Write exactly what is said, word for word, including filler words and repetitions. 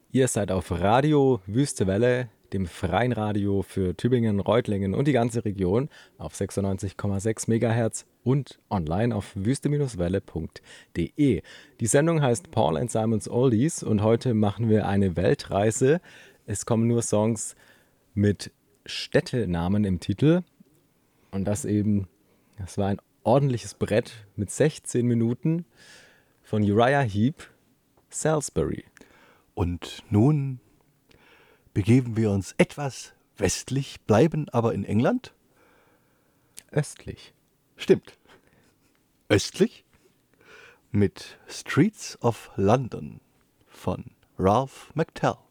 Ihr seid auf Radio Wüste Welle, dem freien Radio für Tübingen, Reutlingen und die ganze Region auf sechsundneunzig Komma sechs Megahertz und online auf wüste-welle punkt de. Die Sendung heißt Paul and Simon's Oldies und heute machen wir eine Weltreise. Es kommen nur Songs mit Städtenamen im Titel und das eben, das war ein ordentliches Brett mit sechzehn Minuten von Uriah Heep, Salisbury. Und nun begeben wir uns etwas westlich, bleiben aber in England? Östlich. Stimmt. Östlich mit Streets of London von Ralph McTell.